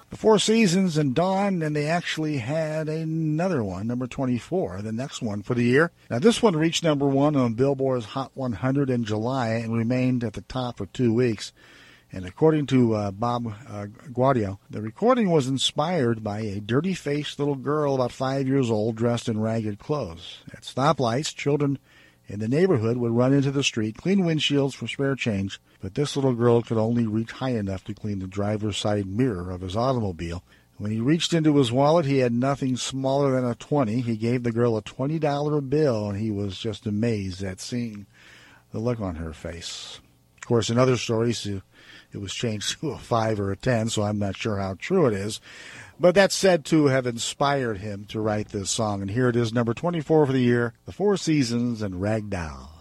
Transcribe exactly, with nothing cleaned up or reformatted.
The Four Seasons and Dawn, and they actually had another one, number twenty-four, the next one for the year. Now, this one reached number one on Billboard's Hot one hundred in July and remained at the top for two weeks. And according to uh, Bob uh, Guadio, the recording was inspired by a dirty-faced little girl about five years old dressed in ragged clothes. At stoplights, children in the neighborhood would run into the street, clean windshields for spare change, but this little girl could only reach high enough to clean the driver's side mirror of his automobile. When he reached into his wallet, he had nothing smaller than a twenty. He gave the girl a twenty dollar bill, and he was just amazed at seeing the look on her face. Of course, in other stories, it was changed to a five or a ten, so I'm not sure how true it is. But that's said to have inspired him to write this song. And here it is, number twenty-four for the year, The Four Seasons and Ragdoll.